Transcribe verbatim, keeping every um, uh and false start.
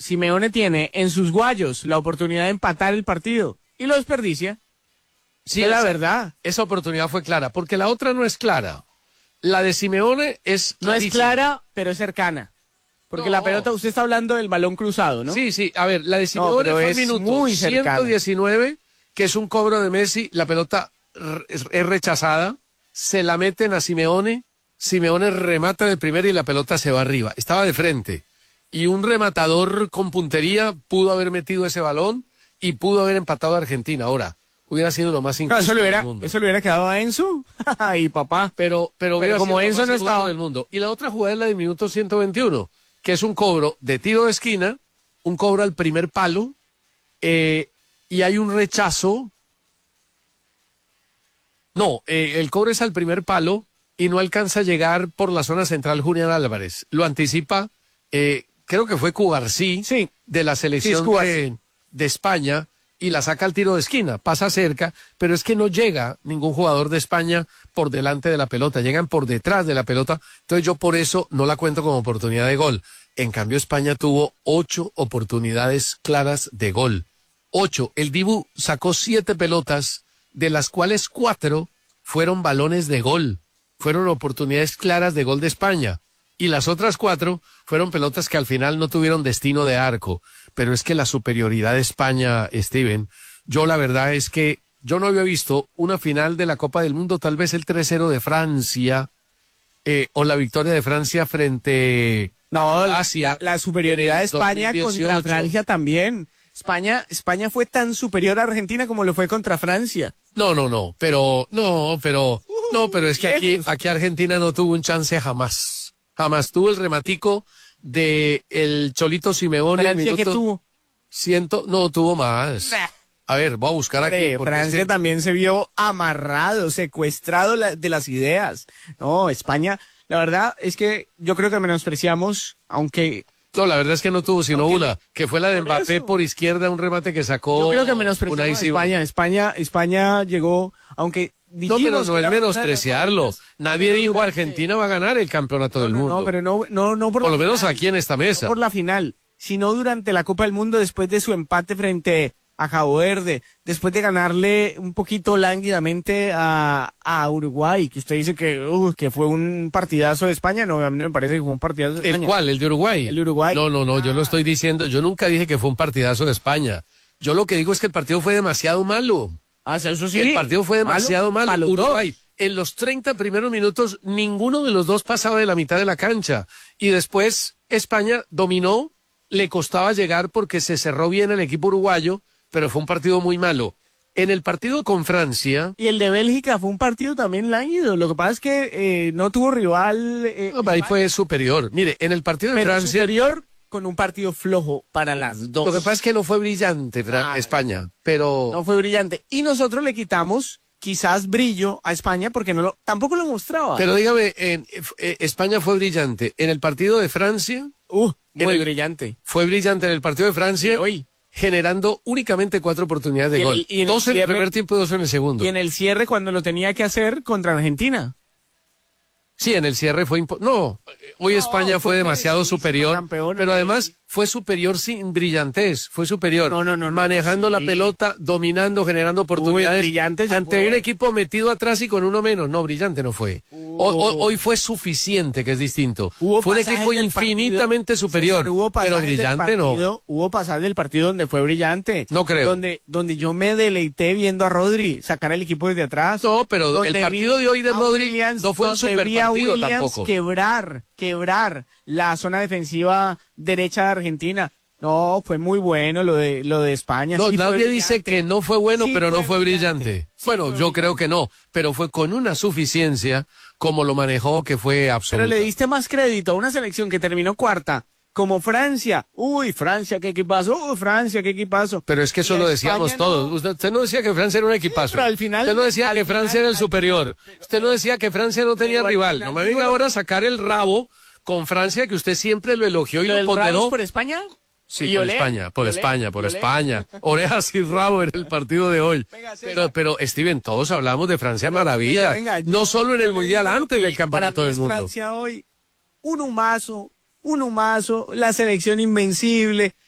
Simeone tiene en sus guayos la oportunidad de empatar el partido y lo desperdicia. Sí, es la esa, verdad. Esa oportunidad fue clara, porque la otra no es clara. La de Simeone es No es clarísima. clara, pero es cercana. Porque No. la pelota, usted está hablando del balón cruzado, ¿no? Sí, sí, a ver, la de No, Simeone pero fue al es minuto muy cercana. ciento diecinueve, que es un cobro de Messi, la pelota r- es, es rechazada, se la meten a Simeone, Simeone remata de primera y la pelota se va arriba. Estaba de frente. Y un rematador con puntería pudo haber metido ese balón y pudo haber empatado a Argentina. Ahora, hubiera sido lo más Claro, injusto eso, le hubiera, del mundo. eso le hubiera quedado a Enzo y papá. Pero, pero, hubiera como sido lo Enzo más no injusto estaba. del mundo. Y la otra jugada es la de minuto ciento veintiuno, que es un cobro de tiro de esquina, un cobro al primer palo, eh, y hay un rechazo. No, eh, el cobro es al primer palo y no alcanza a llegar por la zona central Julián Álvarez. Lo anticipa, eh, creo que fue Cubarsí, Sí. de la selección Sí, es Cubarsí. de, de España, y la saca al tiro de esquina, pasa cerca, pero es que no llega ningún jugador de España por delante de la pelota, llegan por detrás de la pelota, entonces yo por eso no la cuento como oportunidad de gol. En cambio España tuvo ocho oportunidades claras de gol. Ocho. El Dibu sacó siete pelotas, de las cuales cuatro fueron balones de gol, fueron oportunidades claras de gol de España. Y las otras cuatro fueron pelotas que al final no tuvieron destino de arco. Pero es que la superioridad de España, Steven, yo la verdad es que yo no había visto una final de la Copa del Mundo, tal vez el tres cero de Francia, eh, o la victoria de Francia frente No, a la, Asia. la superioridad de España dos mil dieciocho. contra Francia también. España, España fue tan superior a Argentina como lo fue contra Francia. No, no, no, pero, no, pero, no, pero es que aquí, aquí Argentina no tuvo un chance jamás. Jamás tuvo el rematico de el Cholito Simeone. Francia que tuvo. Ciento, no, tuvo más. A ver, voy a buscar aquí. Hombre, porque Francia es que- también se vio amarrado, secuestrado la- de las ideas. No, España, la verdad es que yo creo que menospreciamos, aunque No, la verdad es que no tuvo sino Aunque- una, que fue la de Por Mbappé eso. por izquierda, un remate que sacó. yo creo que menospreciamos Unai a Simón. España. España, España llegó, aunque No, pero dijimos no que es era- menospreciarlo. Nadie dijo Argentina va a ganar el campeonato del No, mundo. no, pero no, no, no por Por la lo menos final, aquí en esta no mesa. por la final, sino durante la Copa del Mundo después de su empate frente a Cabo Verde, después de ganarle un poquito lánguidamente a, a Uruguay, que usted dice que, uh, que fue un partidazo de España. No, a mí me parece que fue un partidazo de ¿El España. cuál? ¿El de Uruguay? El de Uruguay. No, no, no, yo no estoy diciendo, yo nunca dije que fue un partidazo de España. Yo lo que digo es que el partido fue demasiado malo. Ah, eso sí. El partido fue demasiado malo. Malo, Uruguay, en los treinta primeros minutos, ninguno de los dos pasaba de la mitad de la cancha. Y después España dominó, le costaba llegar porque se cerró bien el equipo uruguayo, pero fue un partido muy malo. En el partido con Francia, Y el de Bélgica fue un partido también lánguido. Lo que pasa es que eh, no tuvo rival. Eh, no, ahí fue superior. Mire, en el partido de pero Francia, superior con un partido flojo para las dos. lo que pasa es que no fue brillante Fra- Ah, España, pero... No fue brillante. Y nosotros le quitamos quizás brillo a España porque no lo, tampoco lo mostraba. Pero dígame, en, eh, España fue brillante. En el partido de Francia, uh, muy en el- brillante. fue brillante en el partido de Francia, Hoy. generando únicamente cuatro oportunidades de Y en- gol. y en el dos en el cierre- primer tiempo y dos en el segundo. Y en el cierre cuando lo tenía que hacer contra Argentina. Sí, en el cierre fue... impo- No, hoy España fue fue demasiado merecidísimo superior, campeón. pero además fue superior sin brillantez, fue superior. No, no, no, no, manejando la sí. pelota, dominando, generando oportunidades. brillante sí ante fue. un equipo metido atrás y con uno menos. No, brillante no fue. Hoy, hoy- hoy fue suficiente, que es distinto. Hubo Fue un pasajes equipo del infinitamente partido, superior, César, hubo pero pasajes del brillante no. partido, Hubo pasajes del partido donde fue brillante. No creo. Donde, donde yo me deleité viendo a Rodri sacar el equipo desde atrás. No, pero Donde el vi partido de hoy de a Rodri Williams, no fue un donde super vi a partido Williams tampoco. quebrar, quebrar la zona defensiva derecha de Argentina. No, fue muy bueno lo de lo de España. No, sí fue nadie dice brillante. que no fue bueno, Sí pero no fue fue brillante. brillante. Sí Bueno, fue yo brillante. creo que no, pero fue con una suficiencia como lo manejó que fue Pero absoluta. le diste más crédito a una selección que terminó cuarta, como Francia. Uy, Francia, qué equipazo. Uy, Francia, qué equipazo. Pero es que eso Y lo a decíamos España todos. no. Usted, usted no decía que Francia era un equipazo. pero al final- Usted no decía al que Francia final- era el al superior. Usted no decía que Francia no tenía Pero al rival. final No me digo venga lo- ahora a sacar el rabo con Francia, que usted siempre lo elogió y ¿Lo lo del Bravos ponderó. por España? Sí, ¿Y por olé? España, por ¿Y olé? España, por ¿Y olé? España. Orejas y rabo en el partido de hoy. Venga, César. Pero, pero, Steven, todos hablamos de Francia maravilla. Venga, yo- no solo en el Mundial, antes del Para Campeonato mí del es Mundo. Francia hoy, un humazo, un humazo, la selección invencible,